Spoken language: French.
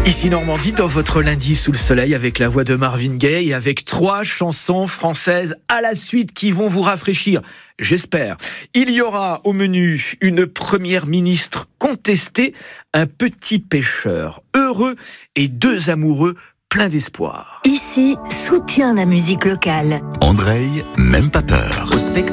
Ici Normandie, dans votre lundi sous le soleil, avec la voix de Marvin Gaye et avec 3 chansons françaises à la suite qui vont vous rafraîchir, j'espère. Il y aura au menu une première ministre contestée, un petit pêcheur heureux et 2 amoureux pleins d'espoir. Ici, soutient la musique locale. Andreï, même pas peur. Au spectacle.